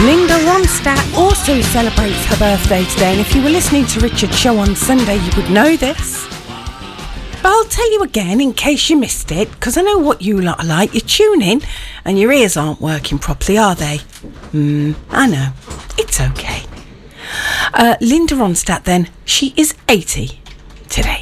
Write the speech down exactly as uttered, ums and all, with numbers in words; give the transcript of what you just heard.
Linda Ronstadt also celebrates her birthday today, and if you were listening to Richard's show on Sunday, you would know this. But I'll tell you again in case you missed it, because I know what you lot are like. You tune in and your ears aren't working properly, are they? Hmm, I know. It's okay. Uh, Linda Ronstadt then, she is eighty today.